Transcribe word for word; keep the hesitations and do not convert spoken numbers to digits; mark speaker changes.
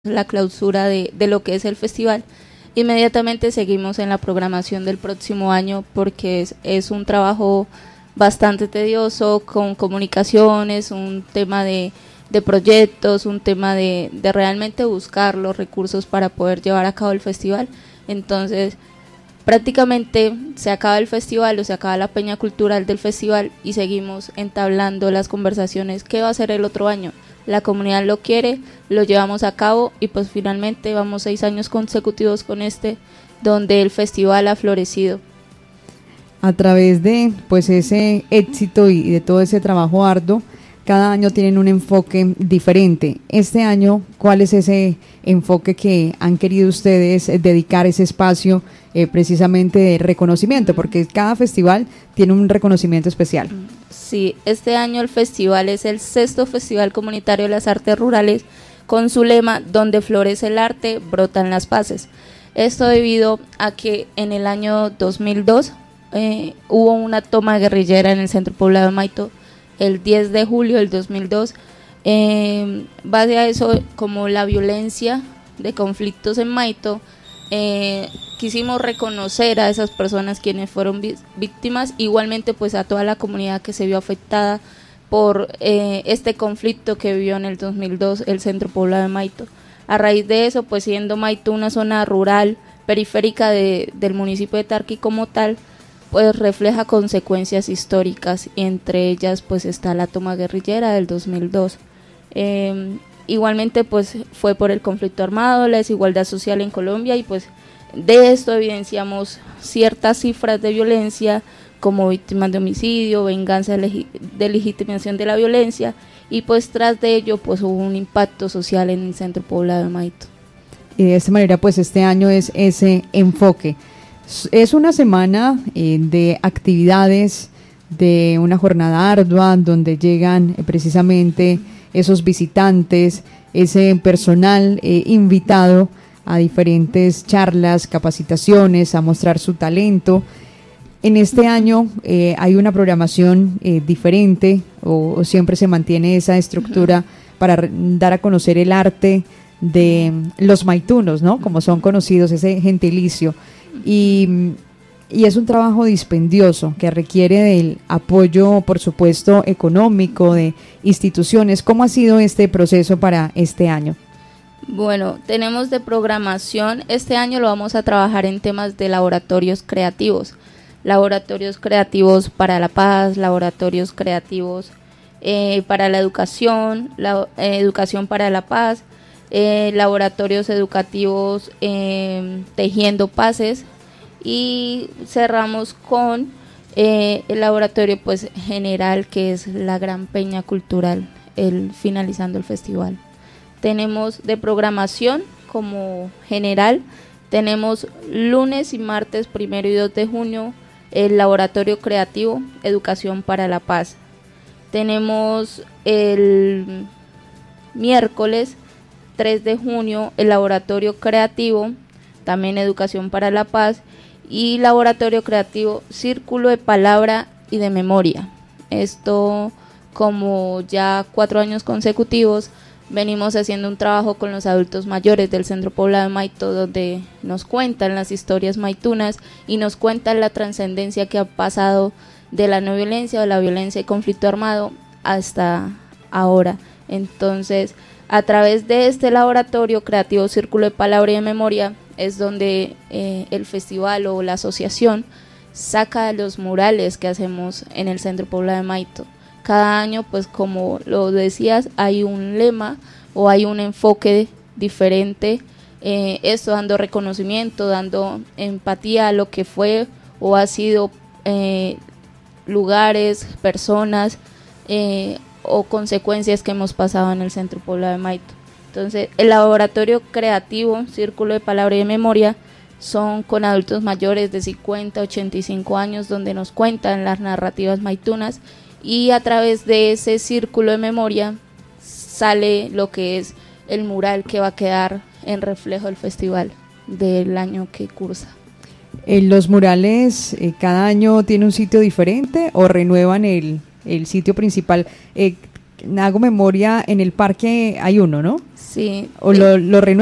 Speaker 1: la clausura de, de lo que es el festival. Inmediatamente seguimos en la programación del próximo año porque es, es un trabajo bastante tedioso con comunicaciones, un tema de, de proyectos, un tema de, de realmente buscar los recursos para poder llevar a cabo el festival. Entonces prácticamente se acaba el festival o se acaba la peña cultural del festival y seguimos entablando las conversaciones. ¿Qué va a ser el otro año? La comunidad lo quiere, lo llevamos a cabo y pues finalmente vamos seis años consecutivos con este, donde el festival ha florecido.
Speaker 2: A través de pues ese éxito y de todo ese trabajo arduo, cada año tienen un enfoque diferente. Este año, ¿cuál es ese enfoque que han querido ustedes dedicar ese espacio eh, precisamente de reconocimiento? Porque cada festival tiene un reconocimiento especial.
Speaker 1: Sí, este año el festival es el sexto Festival Comunitario de las Artes Rurales con su lema "Donde florece el arte, brotan las paces". Esto debido a que en el año dos mil dos eh, hubo una toma guerrillera en el centro poblado de Maito, el diez de julio del dos mil dos. Eh, base a eso, como la violencia de conflictos en Maito, eh, quisimos reconocer a esas personas quienes fueron víctimas, igualmente pues a toda la comunidad que se vio afectada por eh, este conflicto que vivió en el dos mil dos el centro poblado de Maito. A raíz de eso, pues siendo Maito una zona rural, periférica de, del municipio de Tarqui como tal, pues refleja consecuencias históricas y entre ellas pues está la toma guerrillera del dos mil dos. Eh, igualmente pues fue por el conflicto armado, la desigualdad social en Colombia y pues de esto evidenciamos ciertas cifras de violencia como víctimas de homicidio, venganza, de legitimación de la violencia y pues tras de ello pues hubo un impacto social en el centro poblado de Maito.
Speaker 2: Y de esta manera pues este año es ese enfoque. Es una semana eh, de actividades, de una jornada ardua donde llegan eh, precisamente esos visitantes, ese personal eh, invitado a diferentes charlas, capacitaciones, a mostrar su talento. En este año eh, hay una programación eh, diferente o, o siempre se mantiene esa estructura uh-huh. para re- dar a conocer el arte de los maitunos, ¿no? Como son conocidos, ese gentilicio. Y, y es un trabajo dispendioso que requiere del apoyo, por supuesto, económico de instituciones. ¿Cómo ha sido este proceso para este año?
Speaker 1: Bueno, tenemos de programación, este año lo vamos a trabajar en temas de laboratorios creativos, laboratorios creativos para la paz, laboratorios creativos eh, para la educación, la eh, educación para la paz, eh, laboratorios educativos eh, tejiendo paces y cerramos con eh, el laboratorio pues general que es la gran peña cultural, el finalizando el festival. Tenemos de programación como general, tenemos lunes y martes primero y dos de junio el laboratorio creativo Educación para la Paz. Tenemos el miércoles tres de junio el laboratorio creativo, también Educación para la Paz, y laboratorio creativo Círculo de Palabra y de Memoria. Esto como ya cuatro años consecutivos venimos haciendo un trabajo con los adultos mayores del centro poblado de Maito, donde nos cuentan las historias maitunas y nos cuentan la trascendencia que ha pasado de la no violencia o la violencia y conflicto armado hasta ahora. Entonces, a través de este laboratorio creativo Círculo de Palabra y de Memoria es donde eh, el festival o la asociación saca los murales que hacemos en el centro poblado de Maito. Cada año, pues como lo decías, hay un lema o hay un enfoque diferente, eh, esto dando reconocimiento, dando empatía a lo que fue o ha sido eh, lugares, personas eh, o consecuencias que hemos pasado en el centro poblado de Maito. Entonces, el laboratorio creativo, Círculo de Palabra y de Memoria, son con adultos mayores de cincuenta, ochenta y cinco años, donde nos cuentan las narrativas maitunas. Y a través de ese círculo de memoria sale lo que es el mural que va a quedar en reflejo del festival del año que cursa.
Speaker 2: Eh, ¿Los murales eh, cada año tiene un sitio diferente o renuevan el, el sitio principal? Eh, hago memoria, en el parque hay uno, ¿no?
Speaker 1: Sí.
Speaker 2: O
Speaker 1: sí.
Speaker 2: lo, lo renuevan